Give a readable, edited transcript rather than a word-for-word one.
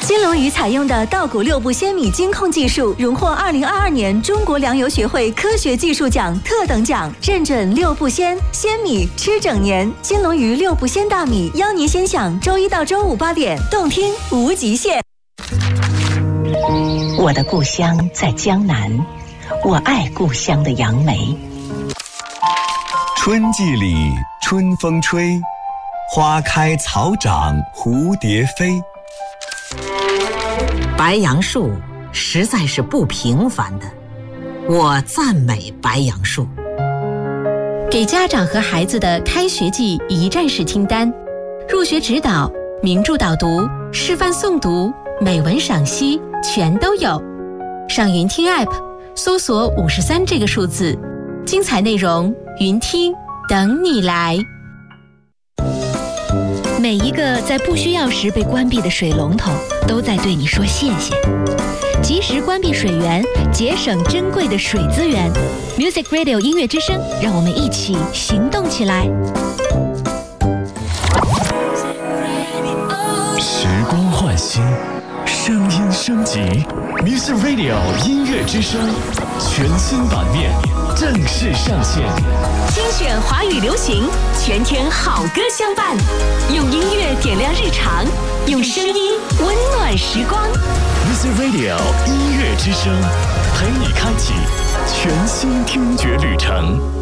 金龙鱼采用的稻谷6步鲜米精控技术，荣获2022年中国粮油学会科学技术奖特等奖，认准6步鲜米吃整年。金龙鱼6步鲜大米，邀您先享周一到周五8点，动听无极限。 我的故乡在江南，我爱故乡的杨梅。 春季里春风吹，花开草长蝴蝶飞。 白杨树实在是不平凡的，我赞美白杨树。 给家长和孩子的开学季一站式清单，入学指导、名著导读、示范诵读、美文赏析全都有。上云听 App 搜索53这个数字，精彩内容云听等你来。 每一个在不需要时被关闭的水龙头都在对你说谢谢。及时关闭水源，节省珍贵的水资源。Music Radio 音乐之声，让我们一起行动起来。 时光焕新，声音升级。Music Radio 音乐之声全新版面正式上线。 精选华语流行，全天好歌相伴，用音乐点亮日常，用声音温暖时光。 Music Radio 音乐之声，陪你开启全新听觉旅程。